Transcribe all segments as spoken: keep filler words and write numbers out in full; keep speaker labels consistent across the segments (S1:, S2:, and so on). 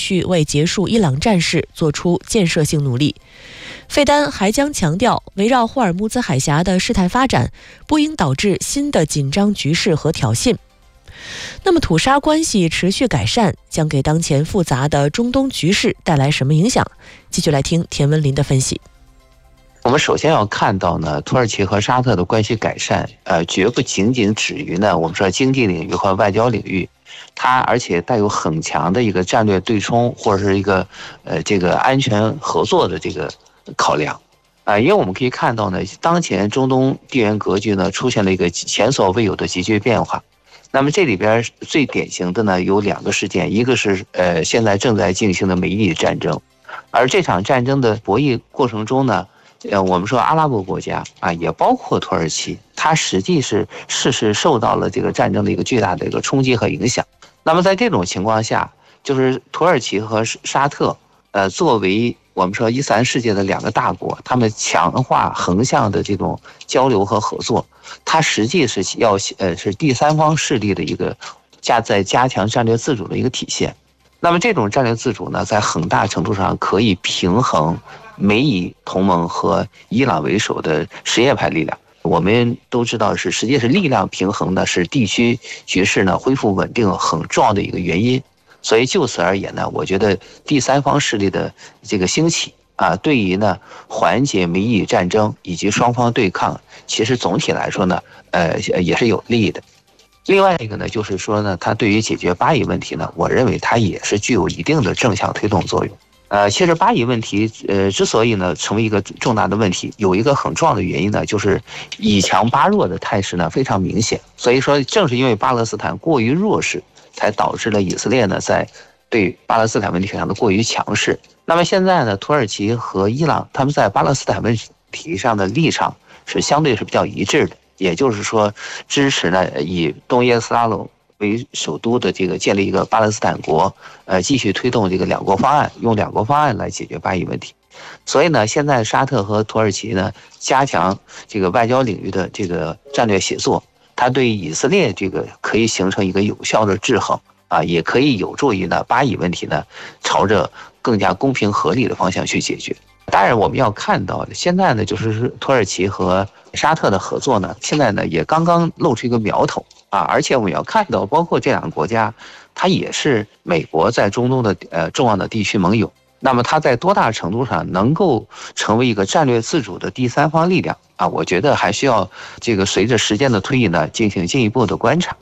S1: 续为结束伊朗战事做出建设性努力。费丹还将强调，围绕霍尔木兹海峡的事态发展不应导致新的紧张局势和挑衅。那么土沙关系持续改善将给当前复杂的中东局势带来什么影响？继续来听田文林的分析。
S2: 我们首先要看到呢，土耳其和沙特的关系改善，呃，绝不仅仅止于呢，我们说经济领域和外交领域，它而且带有很强的一个战略对冲或者是一个呃这个安全合作的这个考量啊、呃，因为我们可以看到呢，当前中东地缘格局呢出现了一个前所未有的急剧变化。那么这里边最典型的呢有两个事件，一个是呃现在正在进行的美伊战争，而这场战争的博弈过程中呢。呃，我们说阿拉伯国家啊，也包括土耳其，它实际是事实受到了这个战争的一个巨大的一个冲击和影响。那么在这种情况下，就是土耳其和沙特，呃，作为我们说伊斯兰世界的两个大国，他们强化横向的这种交流和合作，它实际是要呃是第三方势力的一个加在加强战略自主的一个体现。那么这种战略自主呢，在很大程度上可以平衡美以同盟和伊朗为首的什叶派力量。我们都知道是实际是力量平衡呢，是地区局势呢恢复稳定很重要的一个原因。所以就此而言呢，我觉得第三方势力的这个兴起啊，对于呢缓解美以战争以及双方对抗，其实总体来说呢，呃也是有利的。另外一个呢，就是说呢，它对于解决巴以问题呢，我认为它也是具有一定的正向推动作用。呃，其实巴以问题，呃，之所以呢成为一个重大的问题，有一个很重要的原因呢，就是以强巴弱的态势呢非常明显。所以说，正是因为巴勒斯坦过于弱势，才导致了以色列呢在对巴勒斯坦问题上的过于强势。那么现在呢，土耳其和伊朗他们在巴勒斯坦问题上的立场是相对是比较一致的。也就是说，支持呢以东耶路撒冷为首都的这个建立一个巴勒斯坦国，呃，继续推动这个两国方案，用两国方案来解决巴以问题。所以呢，现在沙特和土耳其呢加强这个外交领域的这个战略协作，它对以色列这个可以形成一个有效的制衡啊，也可以有助于呢巴以问题呢朝着更加公平合理的方向去解决。当然，我们要看到现在呢，就是土耳其和沙特的合作呢，现在呢也刚刚露出一个苗头啊，而且我们要看到，包括这两个国家，它也是美国在中东的呃重要的地区盟友。那么它在多大程度上能够成为一个战略自主的第三方力量啊？我觉得还需要这个随着时间的推移呢，进行进一步的观察。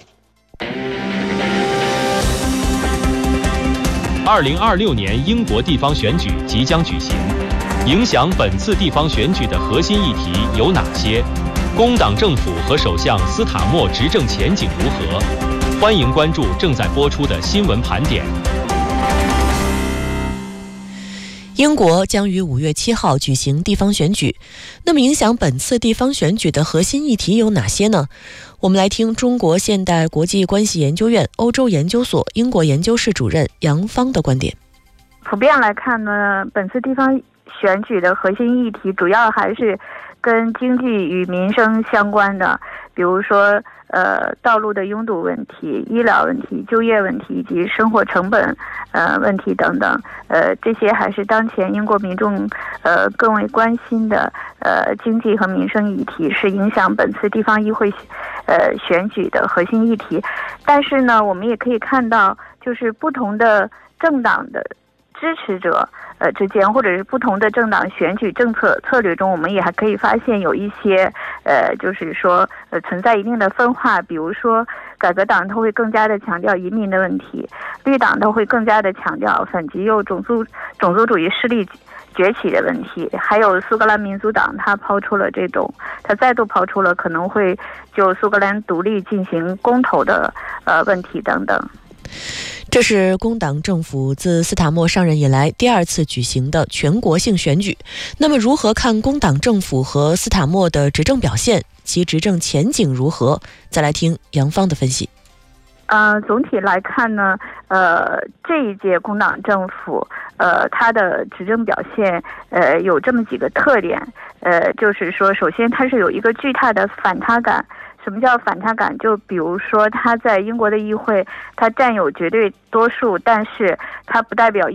S3: 二零二六年英国地方选举即将举行。影响本次地方选举的核心议题有哪些？工党政府和首相斯塔默执政前景如何？欢迎关注正在播出的新闻盘点。
S1: 英国将于五月七号举行地方选举，那么影响本次地方选举的核心议题有哪些呢？我们来听中国现代国际关系研究院欧洲研究所英国研究室主任杨芳的观点。
S4: 普遍来看呢，本次地方选举的核心议题主要还是跟经济与民生相关的，比如说呃道路的拥堵问题、医疗问题、就业问题以及生活成本呃问题等等，呃这些还是当前英国民众呃更为关心的呃经济和民生议题，是影响本次地方议会呃选举的核心议题。但是呢，我们也可以看到，就是不同的政党的支持者呃之间，或者是不同的政党选举政策策略中，我们也还可以发现有一些呃就是说呃存在一定的分化。比如说改革党它会更加的强调移民的问题，绿党它会更加的强调反极右种族种族主义势力崛起的问题，还有苏格兰民族党它抛出了这种它再度抛出了可能会就苏格兰独立进行公投的呃问题等等。
S1: 这是工党政府自斯塔默上任以来第二次举行的全国性选举。那么如何看工党政府和斯塔默的执政表现，其执政前景如何？再来听杨芳的分析。
S4: 呃，总体来看呢，呃，这一届工党政府，呃，它的执政表现，呃，有这么几个特点，呃，就是说，首先它是有一个巨大的反差感。什么叫反差感？就比如说，它在英国的议会，它占有绝对多数，但是它不代表